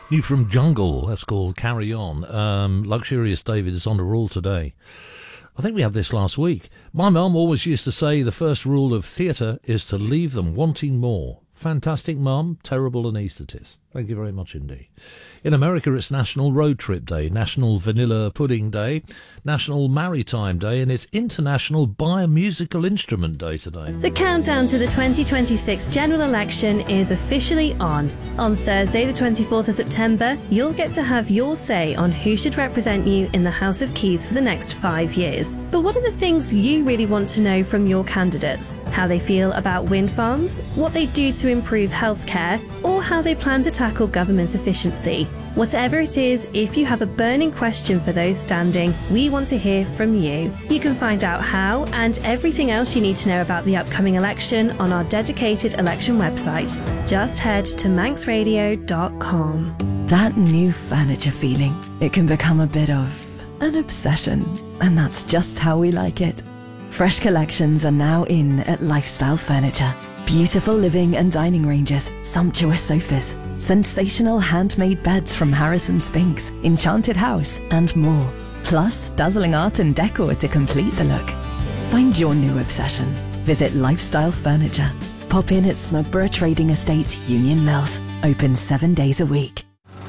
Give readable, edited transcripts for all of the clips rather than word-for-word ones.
New from Jungle, that's called Carry On. Luxurious David is on the roll today. I think we had this last week. My mum always used to say the first rule of theatre is to leave them wanting more. Fantastic, Mum. Terrible anaesthetist. Thank you very much indeed. In America, it's National Road Trip Day, National Vanilla Pudding Day, National Maritime Day, and it's International Buy a Musical Instrument Day today. The countdown to the 2026 general election is officially on. On Thursday, the 24th of September, you'll get to have your say on who should represent you in the House of Keys for the next 5 years. But what are the things you really want to know from your candidates? How they feel about wind farms, what they do to improve healthcare, or how they plan to tackle government efficiency. Whatever it is, if you have a burning question for those standing, we want to hear from you. You can find out how and everything else you need to know about the upcoming election on our dedicated election website. Just head to manxradio.com. That new furniture feeling, it can become a bit of an obsession, and that's just how we like it. Fresh collections are now in at Lifestyle Furniture. Beautiful living and dining ranges, sumptuous sofas, sensational handmade beds from Harrison Spinks, Enchanted House, and more. Plus, dazzling art and decor to complete the look. Find your new obsession. Visit Lifestyle Furniture. Pop in at Snugborough Trading Estate, Union Mills. Open 7 days a week.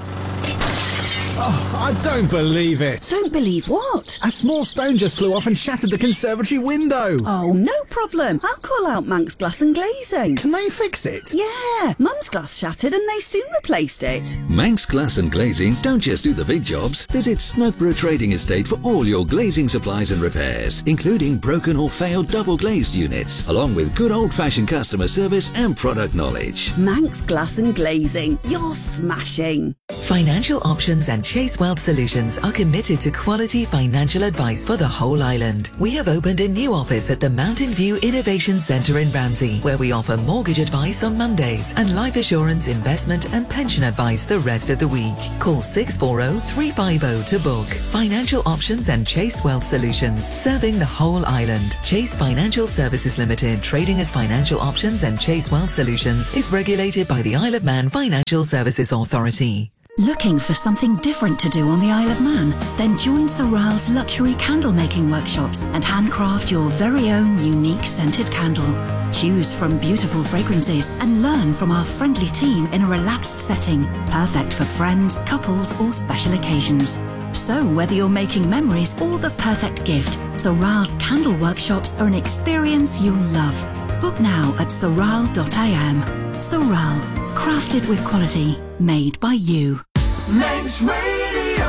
Oh, I don't believe it. Don't believe what? A small stone just flew off and shattered the conservatory window. Oh, no problem. I'll call out Manx Glass and Glazing. Can they fix it? Yeah, Mum's glass shattered and they soon replaced it. Manx Glass and Glazing don't just do the big jobs. Visit Snugborough Trading Estate for all your glazing supplies and repairs, including broken or failed double glazed units, along with good old-fashioned customer service and product knowledge. Manx Glass and Glazing. You're smashing. Financial Options and Chase Wealth Solutions are committed to quality financial advice for the whole island. We have opened a new office at the Mountain View Innovation Centre in Ramsey, where we offer mortgage advice on Mondays and life assurance, investment and pension advice the rest of the week. Call 640-350 to book. Financial Options and Chase Wealth Solutions, serving the whole island. Chase Financial Services Limited, trading as Financial Options and Chase Wealth Solutions, is regulated by the Isle of Man Financial Services Authority. Looking for something different to do on the Isle of Man? Then join Soral's luxury candle making workshops and handcraft your very own unique scented candle. Choose from beautiful fragrances and learn from our friendly team in a relaxed setting, perfect for friends, couples or special occasions. So whether you're making memories or the perfect gift, Soral's candle workshops are an experience you'll love. Book now at soral.am. Soral, crafted with quality, made by you. Manx Radio.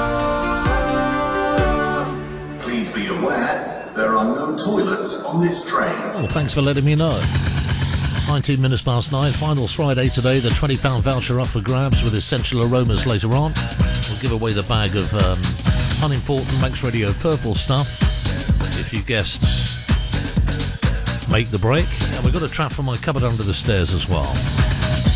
Please be aware, there are no toilets on this train. Well, thanks for letting me know. 19 minutes past 9, finals Friday today, the £20 voucher up for grabs with Essential Aromas later on. We'll give away the bag of unimportant Manx Radio purple stuff if you guessed Make the Break. And we've got a trap from my cupboard under the stairs as well.